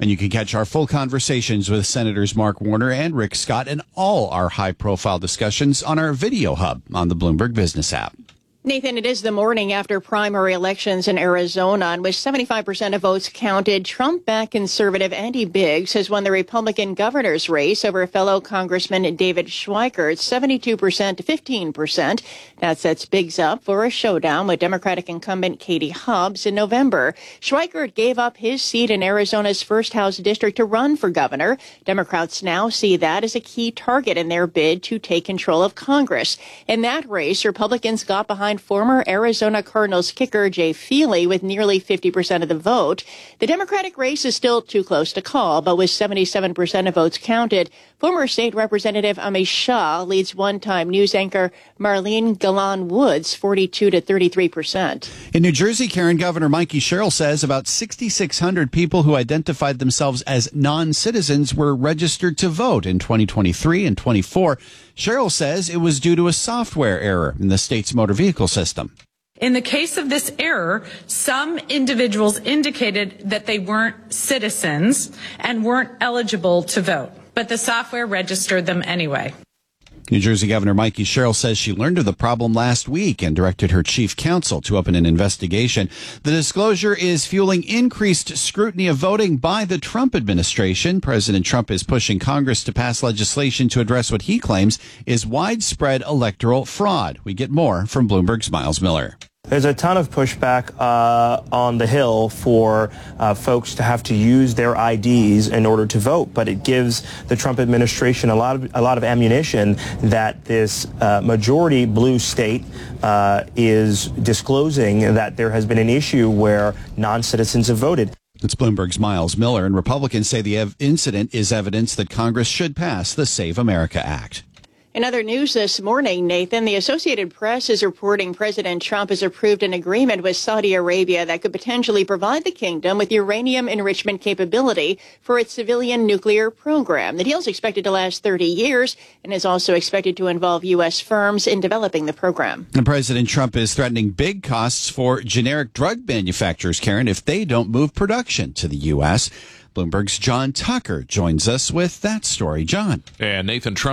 And you can catch our full conversations with Senators Mark Warner and Rick Scott and all our high-profile discussions on our video hub on the Bloomberg Business app. Nathan, it is the morning after primary elections in Arizona, and with 75% of votes counted, Trump-backed conservative Andy Biggs has won the Republican governor's race over fellow Congressman David Schweikert, 72% to 15%. That sets Biggs up for a showdown with Democratic incumbent Katie Hobbs in November. Schweikert gave up his seat in Arizona's first House district to run for governor. Democrats now see that as a key target in their bid to take control of Congress. In that race, Republicans got behind former Arizona Cardinals kicker Jay Feely with nearly 50% of the vote. The Democratic race is still too close to call, but with 77% of votes counted, former State Representative Amish Shah leads one-time news anchor Marlene Galan Woods 42 to 33%. In New Jersey, Karen, Governor Mikey Sherrill says about 6,600 people who identified themselves as non-citizens were registered to vote in 2023 and 24. Sherrill says it was due to a software error in the state's motor vehicle system. In the case of this error, some individuals indicated that they weren't citizens and weren't eligible to vote, but the software registered them anyway. New Jersey Governor Mikey Sherrill says she learned of the problem last week and directed her chief counsel to open an investigation. The disclosure is fueling increased scrutiny of voting by the Trump administration. President Trump is pushing Congress to pass legislation to address what he claims is widespread electoral fraud. We get more from Bloomberg's Miles Miller. There's a ton of pushback on the Hill for folks to have to use their IDs in order to vote, but it gives the Trump administration a lot of ammunition that this majority blue state is disclosing that there has been an issue where non-citizens have voted. It's Bloomberg's Miles Miller, and Republicans say the incident is evidence that Congress should pass the Save America Act. In other news this morning, Nathan, the Associated Press is reporting President Trump has approved an agreement with Saudi Arabia that could potentially provide the kingdom with uranium enrichment capability for its civilian nuclear program. The deal is expected to last 30 years and is also expected to involve U.S. firms in developing the program. And President Trump is threatening big costs for generic drug manufacturers, Karen, if they don't move production to the U.S. Bloomberg's John Tucker joins us with that story. John. And Nathan, Trump